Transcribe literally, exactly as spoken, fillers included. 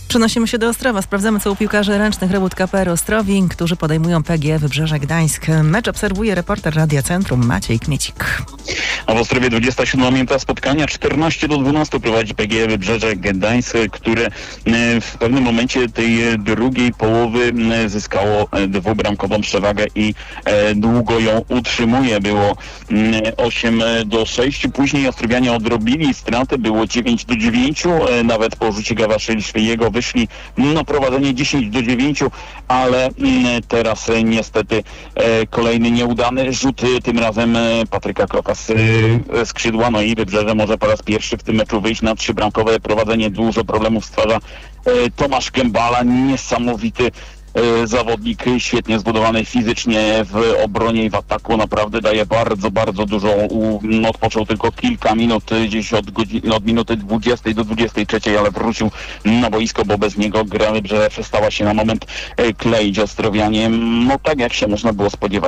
Przenosimy się do Ostrowa. Sprawdzamy, co u piłkarzy ręcznych Rewód K P R Ostrowin, którzy podejmują P G E Wybrzeże Gdańsk. Mecz obserwuje reporter Radia Centrum Maciej Kmiecik. A w Ostrowie dwudziesta siódma minuta spotkania, czternaście do dwunastu prowadzi P G E Wybrzeże Gdańsk, które w pewnym momencie tej drugiej połowy zyskało dwubramkową przewagę i długo ją utrzymuje. Było osiem do sześciu. Później Ostrowianie odrobili stratę, było dziewięć do dziewięciu. Nawet po rzucie Gawaszyliszwiliego wyszli na prowadzenie dziesięć do dziewięciu, ale teraz niestety kolejny nieudany rzut, tym razem Patryka Kroka z skrzydła, no i Wybrzeże może po raz pierwszy w tym meczu wyjść na trzybramkowe prowadzenie. Dużo problemów stwarza Tomasz Gębala, niesamowity zawodnik, świetnie zbudowany fizycznie w obronie i w ataku, naprawdę daje bardzo, bardzo dużo. Odpoczął tylko kilka minut, gdzieś od, godziny, od minuty dwudziestej do dwudziestej trzeciej, ale wrócił na boisko, bo bez niego gra Wybrzeże przestała się na moment kleić. Ostrowianie, no tak jak się można było spodziewać,